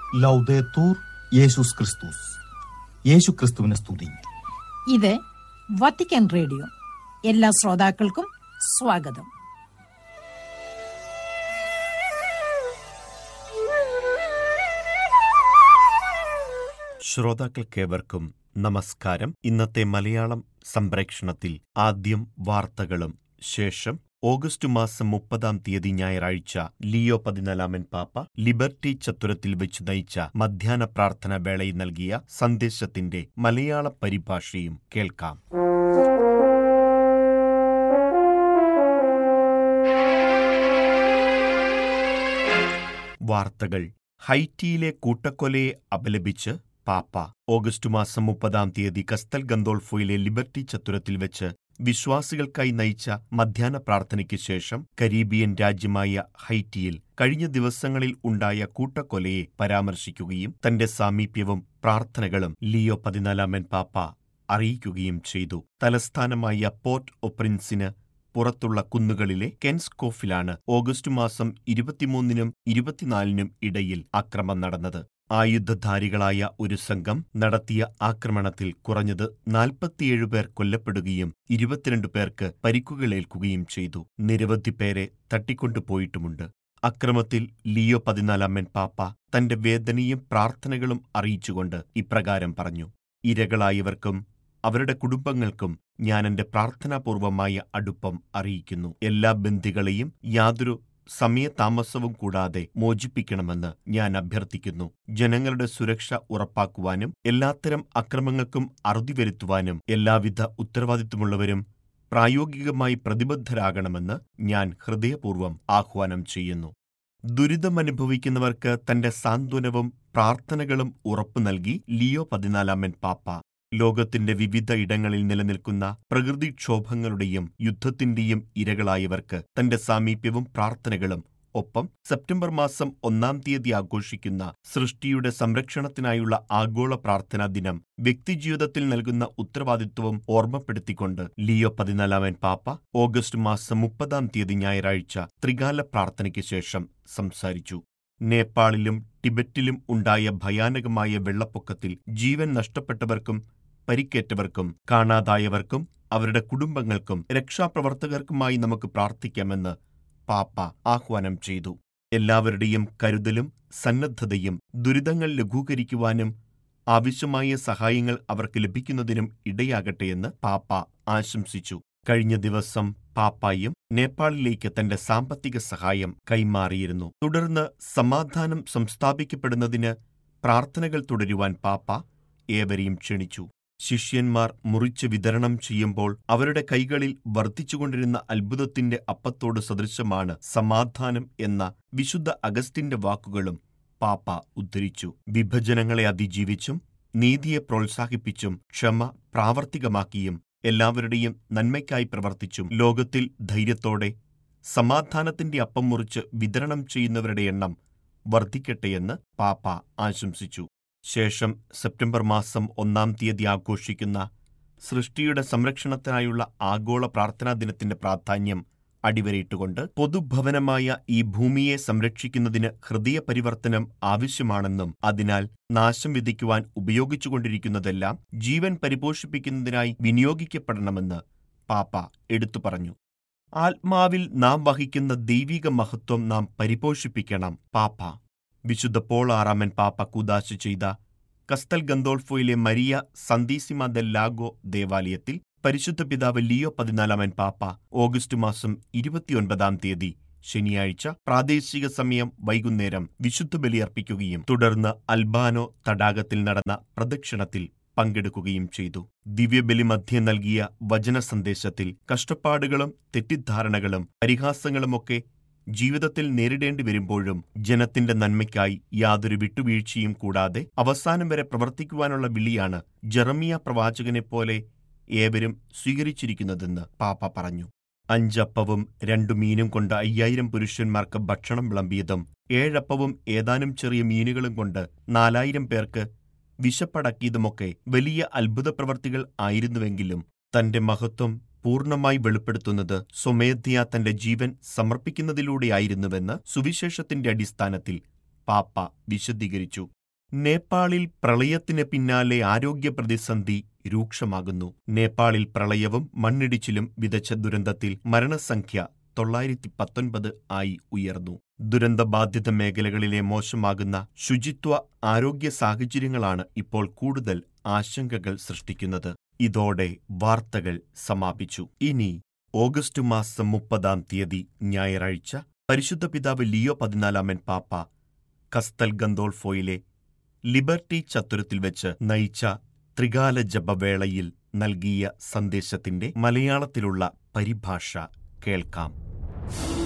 ലൗദേത്തൂർ യേശുസ് ക്രിസ്തുസ്. യേശു ക്രിസ്തുവിനെ സ്തുതി. ഇത് വത്തിക്കാൻ റേഡിയോ. എല്ലാ ശ്രോതാക്കൾക്കും സ്വാഗതം. ശ്രോതാക്കൾക്കേവർക്കും നമസ്കാരം. ഇന്നത്തെ മലയാളം സംപ്രേക്ഷണത്തിൽ ആദ്യം വാർത്തകളും ശേഷം ഓഗസ്റ്റ് മാസം 30 ഞായറാഴ്ച ലിയോ 14 പാപ്പ ലിബർട്ടി ചത്തുരത്തിൽ വെച്ച് നയിച്ച മധ്യാഹ്ന പ്രാർത്ഥന വേളയിൽ നൽകിയ സന്ദേശത്തിന്റെ മലയാള പരിഭാഷയും കേൾക്കാം. വാർത്തകൾ. ഹൈറ്റിയിലെ കൂട്ടക്കൊലയെ അപലപിച്ച് പാപ്പ ഓഗസ്റ്റ് മാസം 30 കസ്തൽ ഗന്തോൾഫോയിലെ ലിബർട്ടി ചത്തുരത്തിൽ വെച്ച് വിശ്വാസികൾക്കായി നയിച്ച മധ്യാഹ്ന പ്രാർത്ഥനയ്ക്ക് ശേഷം കരീബിയൻ രാജ്യമായ ഹൈറ്റിയിൽ കഴിഞ്ഞ ദിവസങ്ങളിൽ ഉണ്ടായ കൂട്ടക്കൊലയെ പരാമർശിക്കുകയും തന്റെ സാമീപ്യവും പ്രാർത്ഥനകളും ലിയോ 14 പാപ്പ അറിയിക്കുകയും ചെയ്തു. തലസ്ഥാനമായ പോർട്ട് ഒ പ്രിൻസിന് പുറത്തുള്ള കുന്നുകളിലെ കെൻസ്കോഫിലാണ് ഓഗസ്റ്റ് മാസം 23-നും 24-നും ഇടയിൽ ആക്രമണം നടന്നത്. ആയുധധാരികളായ ഒരു സംഘം നടത്തിയ ആക്രമണത്തിൽ കുറഞ്ഞത് 47 പേർ കൊല്ലപ്പെടുകയും 22 പേർക്ക് പരിക്കുകളേൽക്കുകയും ചെയ്തു. നിരവധി പേരെ തട്ടിക്കൊണ്ടുപോയിട്ടുമുണ്ട്. അക്രമത്തിൽ ലിയോ 14 പാപ്പ തന്റെ വേദനയും പ്രാർത്ഥനകളും അറിയിച്ചുകൊണ്ട് ഇപ്രകാരം പറഞ്ഞു: ഇരകളായവർക്കും അവരുടെ കുടുംബങ്ങൾക്കും ഞാൻ എന്റെ പ്രാർത്ഥനാപൂർവമായ അടുപ്പം അറിയിക്കുന്നു. എല്ലാ ബന്ദികളെയും യാതൊരു സമയതാമസവും കൂടാതെ മോചിപ്പിക്കണമെന്ന് ഞാൻ അഭ്യർത്ഥിക്കുന്നു. ജനങ്ങളുടെ സുരക്ഷ ഉറപ്പാക്കുവാനും എല്ലാത്തരം അക്രമങ്ങൾക്കും അറുതി വരുത്തുവാനും എല്ലാവിധ ഉത്തരവാദിത്വമുള്ളവരും പ്രായോഗികമായി പ്രതിബദ്ധരാകണമെന്ന് ഞാൻ ഹൃദയപൂർവ്വം ആഹ്വാനം ചെയ്യുന്നു. ദുരിതമനുഭവിക്കുന്നവർക്ക് തന്റെ സാന്ത്വനവും പ്രാർത്ഥനകളും ഉറപ്പു നൽകി ലിയോ 14 പാപ്പ ലോകത്തിന്റെ വിവിധ ഇടങ്ങളിൽ നിലനിൽക്കുന്ന പ്രകൃതിക്ഷോഭങ്ങളുടെയും യുദ്ധത്തിന്റെയും ഇരകളായവർക്ക് തന്റെ സാമീപ്യവും പ്രാർത്ഥനകളും, ഒപ്പം സെപ്റ്റംബർ മാസം 1 ആഘോഷിക്കുന്ന സൃഷ്ടിയുടെ സംരക്ഷണത്തിനായുള്ള ആഗോള പ്രാർത്ഥനാ ദിനം വ്യക്തിജീവിതത്തിൽ നൽകുന്ന ഉത്തരവാദിത്വവും ഓർമ്മപ്പെടുത്തിക്കൊണ്ട് ലിയോ 14 പാപ്പ ഓഗസ്റ്റ് മാസം 30 ഞായറാഴ്ച ത്രികാല പ്രാർത്ഥനയ്ക്ക് ശേഷം സംസാരിച്ചു. നേപ്പാളിലും ടിബറ്റിലും ഉണ്ടായ ഭയാനകമായ വെള്ളപ്പൊക്കത്തിൽ ജീവൻ നഷ്ടപ്പെട്ടവർക്കും പരിക്കേറ്റവർക്കും കാണാതായവർക്കും അവരുടെ കുടുംബങ്ങൾക്കും രക്ഷാപ്രവർത്തകർക്കുമായി നമുക്ക് പ്രാർത്ഥിക്കാമെന്ന് പാപ്പ ആഹ്വാനം ചെയ്തു. എല്ലാവരുടെയും കരുതലും സന്നദ്ധതയും ദുരിതങ്ങൾ ലഘൂകരിക്കുവാനും ആവശ്യമായ സഹായങ്ങൾ അവർക്ക് ലഭിക്കുന്നതിനും ഇടയാകട്ടെയെന്ന് പാപ്പ ആശംസിച്ചു. കഴിഞ്ഞ ദിവസം പാപ്പായും നേപ്പാളിലേക്ക് തന്റെ സാമ്പത്തിക സഹായം കൈമാറിയിരുന്നു. തുടർന്ന് സമാധാനം സംസ്ഥാപിക്കപ്പെടുന്നതിന് പ്രാർത്ഥനകൾ തുടരുവാൻ പാപ്പ ഏവരെയും ക്ഷണിച്ചു. ശിഷ്യന്മാർ മുറിച്ച് വിതരണം ചെയ്യുമ്പോൾ അവരുടെ കൈകളിൽ വർദ്ധിച്ചുകൊണ്ടിരുന്ന അത്ഭുതത്തിന്റെ അപ്പത്തോട് സദൃശമാണ് സമാധാനം എന്ന വിശുദ്ധ അഗസ്റ്റിന്റെ വാക്കുകളും പാപ്പ ഉദ്ധരിച്ചു. വിഭജനങ്ങളെ അതിജീവിച്ചും നീതിയെ പ്രോത്സാഹിപ്പിച്ചും ക്ഷമ പ്രാവർത്തികമാക്കിയും എല്ലാവരുടെയും നന്മയ്ക്കായി പ്രവർത്തിച്ചും ലോകത്തിൽ ധൈര്യത്തോടെ സമാധാനത്തിന്റെ അപ്പം മുറിച്ച് വിതരണം ചെയ്യുന്നവരുടെ എണ്ണം വർദ്ധിക്കട്ടെയെന്ന് പാപ്പ ആശംസിച്ചു. ശേഷം സെപ്റ്റംബർ മാസം 1 ആഘോഷിക്കുന്ന സൃഷ്ടിയുടെ സംരക്ഷണത്തിനായുള്ള ആഗോള പ്രാർത്ഥനാ ദിനത്തിന്റെ പ്രാധാന്യം അടിവരയിട്ടുകൊണ്ട് പൊതുഭവനമായ ഈ ഭൂമിയെ സംരക്ഷിക്കുന്നതിന് ഹൃദയപരിവർത്തനം ആവശ്യമാണെന്നും അതിനാൽ നാശം വിധിക്കുവാൻ ഉപയോഗിച്ചുകൊണ്ടിരിക്കുന്നതെല്ലാം ജീവൻ പരിപോഷിപ്പിക്കുന്നതിനായി വിനിയോഗിക്കപ്പെടണമെന്ന് പാപ്പ എടുത്തു പറഞ്ഞു. ആത്മാവിൽ നാം വഹിക്കുന്ന ദൈവിക മഹത്വം നാം പരിപോഷിപ്പിക്കണം. പാപ്പ വിശുദ്ധ പോൾ 6 പാപ്പ കൂദാശ ചെയ്ത കസ്തൽ ഗന്തോൾഫോയിലെ മരിയ സന്തീസിമ ദെൽ ലാഗോ ദേവാലയത്തിൽ പരിശുദ്ധ പിതാവ് ലിയോ 14 പാപ്പ ഓഗസ്റ്റ് മാസം 29 ശനിയാഴ്ച പ്രാദേശിക സമയം വൈകുന്നേരം വിശുദ്ധ ബലിയർപ്പിക്കുകയും തുടർന്ന് അൽബാനോ തടാകത്തിൽ നടന്ന പ്രദക്ഷിണത്തിൽ പങ്കെടുക്കുകയും ചെയ്തു. ദിവ്യബലി മധ്യേ നൽകിയ വചന സന്ദേശത്തിൽ കഷ്ടപ്പാടുകളും തെറ്റിദ്ധാരണകളും പരിഹാസങ്ങളുമൊക്കെ ജീവിതത്തിൽ നേരിടേണ്ടി വരുമ്പോഴും ജനത്തിന്റെ നന്മയ്ക്കായി യാതൊരു വിട്ടുവീഴ്ചയും കൂടാതെ അവസാനം വരെ പ്രവർത്തിക്കുവാനുള്ള വിളിയാണ് ജെറമിയ പ്രവാചകനെപ്പോലെ ഏവരും സ്വീകരിച്ചിരിക്കുന്നതെന്ന് പാപ്പ പറഞ്ഞു. 5 അപ്പവും 2 മീനും കൊണ്ട് 5000 പുരുഷന്മാർക്ക് ഭക്ഷണം വിളമ്പിയതും 7 അപ്പവും ഏതാനും ചെറിയ മീനുകളും കൊണ്ട് 4000 പേർക്ക് വിശപ്പടക്കിയതുമൊക്കെ വലിയ അത്ഭുത പ്രവർത്തികൾ ആയിരുന്നുവെങ്കിലും തന്റെ മഹത്വം പൂർണ്ണമായി വെളിപ്പെടുത്തുന്നത് സ്വമേധയാ തന്റെ ജീവൻ സമർപ്പിക്കുന്നതിലൂടെയായിരുന്നുവെന്ന് സുവിശേഷത്തിന്റെ അടിസ്ഥാനത്തിൽ പാപ്പ വിശദീകരിച്ചു. നേപ്പാളിൽ പ്രളയത്തിന് പിന്നാലെ ആരോഗ്യ പ്രതിസന്ധി രൂക്ഷമാകുന്നു. നേപ്പാളിൽ പ്രളയവും മണ്ണിടിച്ചിലും വിതച്ച ദുരന്തത്തിൽ മരണസംഖ്യ 919 ആയി ഉയർന്നു. ദുരന്തബാധിത മേഖലകളിലെ മോശമാകുന്ന ശുചിത്വ ആരോഗ്യ സാഹചര്യങ്ങളാണ് ഇപ്പോൾ കൂടുതൽ ആശങ്കകൾ സൃഷ്ടിക്കുന്നത്. ഇതോടെ വാർത്തകൾ സമാപിച്ചു. ഇനി ഓഗസ്റ്റ് മാസം 30 ഞായറാഴ്ച പരിശുദ്ധ പിതാവ് ലിയോ 14 പാപ്പ കസ്തൽ ഗന്തോൾഫോയിലെ ലിബർട്ടി ചത്തുരത്തിൽ വെച്ച് നയിച്ച ത്രികാല ജപവേളയിൽ നൽകിയ സന്ദേശത്തിന്റെ മലയാളത്തിലുള്ള പരിഭാഷ കേൾക്കാം.